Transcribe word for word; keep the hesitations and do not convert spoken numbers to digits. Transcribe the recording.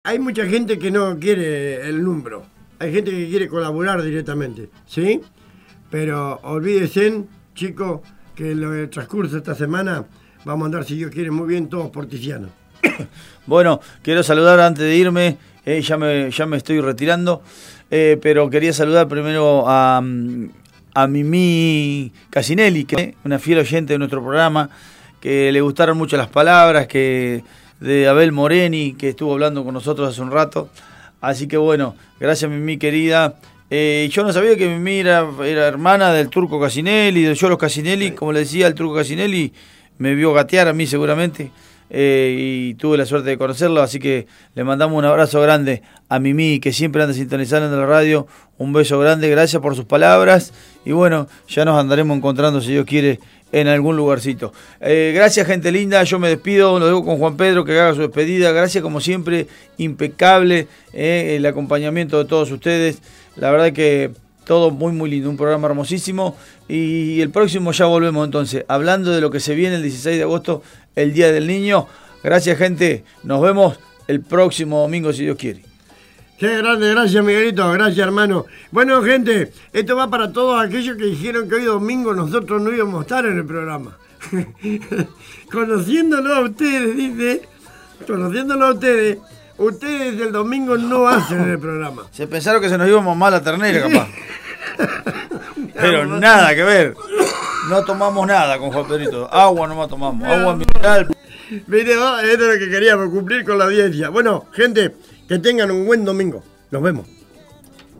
Hay mucha gente que no quiere el número. Hay gente que quiere colaborar directamente, ¿sí? Pero olvídense, chicos, que en el transcurso de esta semana vamos a andar, si Dios quiere, muy bien todos porticianos. Bueno, quiero saludar antes de irme, eh, ya, me, ya me estoy retirando, eh, pero quería saludar primero a, a Mimi Casinelli, que es una fiel oyente de nuestro programa, que le gustaron mucho las palabras, que de Abel Moreni, que estuvo hablando con nosotros hace un rato. Así que bueno, gracias Mimi querida. Eh, yo no sabía que Mimi era, era hermana del Turco Casinelli, de Yolos Casinelli. Sí. Como le decía, el Turco Casinelli me vio gatear a mí seguramente, eh, y tuve la suerte de conocerlo, así que le mandamos un abrazo grande a Mimi, que siempre anda sintonizando en la radio. Un beso grande, gracias por sus palabras, y bueno, ya nos andaremos encontrando, si Dios quiere, en algún lugarcito. Eh, gracias, gente linda, yo me despido, lo dejo con Juan Pedro, que haga su despedida. Gracias, como siempre, impecable eh, el acompañamiento de todos ustedes. La verdad que todo muy, muy lindo, un programa hermosísimo. Y el próximo ya volvemos entonces, hablando de lo que se viene el dieciséis de agosto, el Día del Niño. Gracias, gente, nos vemos el próximo domingo, si Dios quiere. Qué grande, gracias Miguelito, gracias hermano. Bueno, gente, esto va para todos aquellos que dijeron que hoy domingo nosotros no íbamos a estar en el programa. Conociéndolo a ustedes, dice, conociéndolo a ustedes, ustedes el domingo no hacen el programa. Se pensaron que se nos íbamos mal a ternera, capaz. Pero nada que ver. No tomamos nada con Juan Pedrito. Agua nomás tomamos, agua mineral. Mire, esto es lo que queríamos, cumplir con la audiencia. Bueno, gente, que tengan un buen domingo. Nos vemos.